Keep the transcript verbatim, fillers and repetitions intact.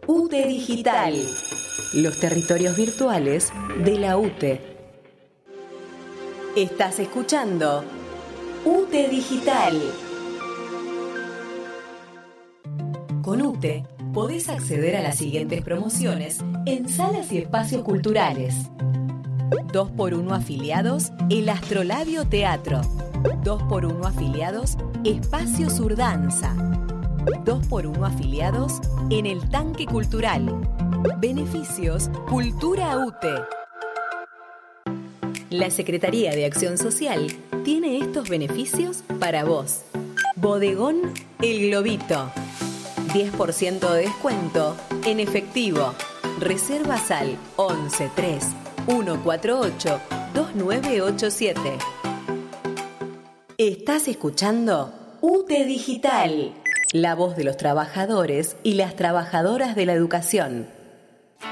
U T E Digital, los territorios virtuales de la U T E. Estás escuchando U T E Digital. Con U T E podés acceder a las siguientes promociones en salas y espacios culturales. dos por uno afiliados, el Astrolabio Teatro. dos por uno afiliados, Espacio Surdanza. dos por uno afiliados en el Tanque Cultural. Beneficios Cultura U T E. La Secretaría de Acción Social tiene estos beneficios para vos. Bodegón El Globito. diez por ciento de descuento en efectivo. Reservas al once tres uno cuatro ocho dos nueve ocho siete. Estás escuchando U T E Digital, la voz de los trabajadores y las trabajadoras de la educación.